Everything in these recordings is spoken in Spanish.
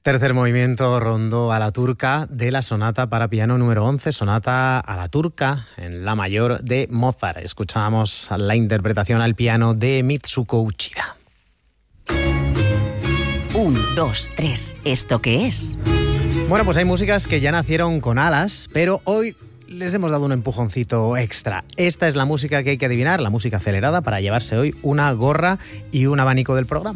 Tercer movimiento, Rondó a la turca de la sonata para piano número 11, sonata a la turca en la mayor de Mozart. Escuchábamos la interpretación al piano de Mitsuko Uchida. 1, 2, 3, ¿esto qué es? Bueno, pues hay músicas que ya nacieron con alas, pero hoy les hemos dado un empujoncito extra. Esta es la música que hay que adivinar, la música acelerada, para llevarse hoy una gorra y un abanico del programa.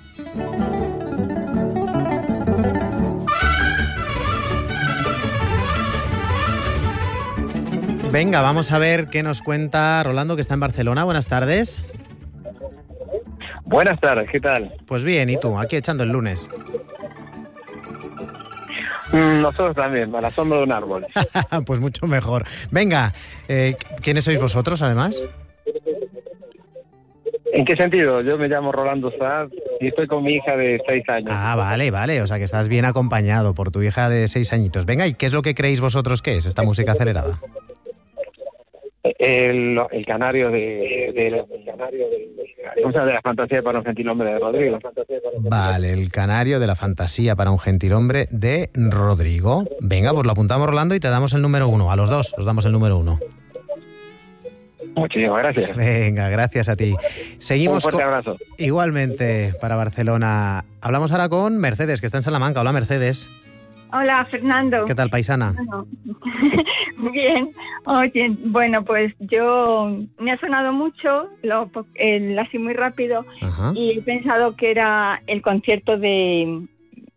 Venga, vamos a ver qué nos cuenta Rolando, que está en Barcelona. Buenas tardes. Buenas tardes, ¿qué tal? Pues bien, ¿y tú? Aquí echando el lunes. Nosotros también, a la sombra de un árbol. Pues mucho mejor. Venga, ¿quiénes sois vosotros, además? ¿En qué sentido? Yo me llamo Rolando Saad y estoy con mi hija de 6 años. Ah, vale, o sea que estás bien acompañado por tu hija de 6 añitos. Venga, ¿y qué es lo que creéis vosotros que es esta música acelerada? El canario de la fantasía para un gentilhombre de Rodrigo. Vale, el canario de la fantasía para un gentilhombre de Rodrigo. Venga, pues lo apuntamos, Rolando, y te damos el número 1. A los dos os damos el número 1. Muchísimas gracias. Venga, gracias a ti. Seguimos. Un fuerte abrazo. Igualmente para Barcelona. Hablamos ahora con Mercedes, que está en Salamanca. Hola, Mercedes. Hola, Fernando. ¿Qué tal, paisana? Bueno, bien. Oye, bueno, pues yo me ha sonado mucho, así muy rápido. Ajá. Y he pensado que era el concierto de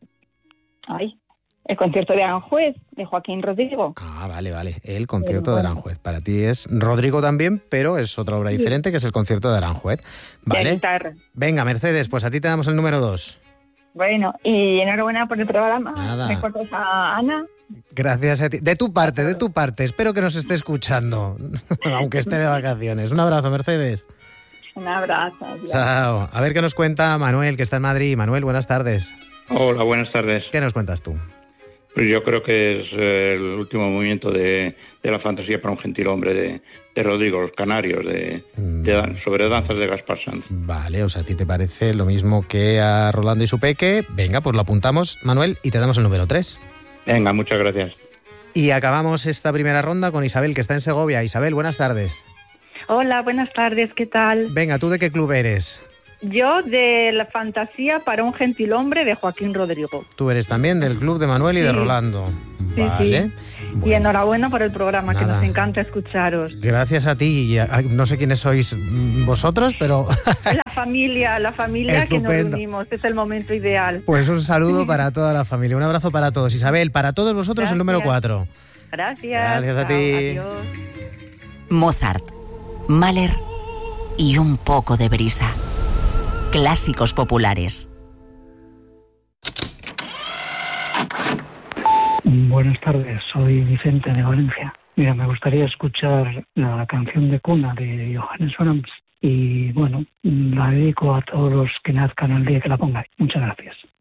Aranjuez, de Joaquín Rodrigo. Ah, vale. El concierto de Aranjuez. Para ti es Rodrigo también, pero es otra obra diferente, que es el concierto de Aranjuez. Vale. De guitarra. Venga, Mercedes, pues a ti te damos el número 2. Bueno, y enhorabuena por el programa. Nada. ¿Recuerdas a Ana? Gracias a ti. De tu parte. Espero que nos esté escuchando, aunque esté de vacaciones. Un abrazo, Mercedes. Un abrazo. Adiós. Chao. A ver qué nos cuenta Manuel, que está en Madrid. Manuel, buenas tardes. Hola, buenas tardes. ¿Qué nos cuentas tú? Pues yo creo que es el último movimiento de la fantasía para un gentilhombre de Rodrigo, Los Canarios, sobre danzas de Gaspar Sanz. Vale, o sea, ¿a ti te parece lo mismo que a Rolando y su peque? Venga, pues lo apuntamos, Manuel, y te damos el número 3. Venga, muchas gracias. Y acabamos esta primera ronda con Isabel, que está en Segovia. Isabel, buenas tardes. Hola, buenas tardes, ¿qué tal? Venga, ¿tú de qué club eres? Yo de la fantasía para un gentilhombre de Joaquín Rodrigo. Tú eres también del club de Manuel y de Rolando. Sí, vale. Sí. Bueno. Y enhorabuena por el programa, que nos encanta escucharos. Gracias a ti. No sé quiénes sois vosotros, pero... La familia que nos unimos, es el momento ideal. Pues un saludo para toda la familia, un abrazo para todos. Isabel, para todos vosotros Gracias. El número 4. Gracias a ti. Adiós. Mozart, Mahler y un poco de brisa. Clásicos populares. Buenas tardes, soy Vicente de Valencia. Mira, me gustaría escuchar la canción de cuna de Johannes Brahms y bueno, la dedico a todos los que nazcan el día que la pongáis. Muchas gracias.